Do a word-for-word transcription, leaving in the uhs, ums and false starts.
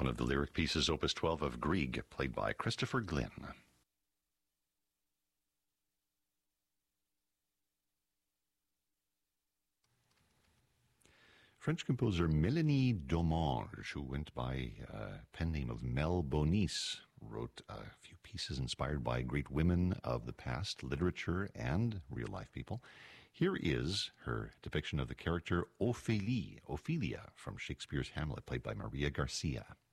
One of the lyric pieces, Opus twelve of Grieg, played by Christopher Glynn. French composer Mélanie Domange, who went by a pen name of Mel Bonis, wrote a few pieces inspired by great women of the past, literature and real-life people. Here is her depiction of the character Ophélie, Ophelia, from Shakespeare's Hamlet, played by Maria Garcia.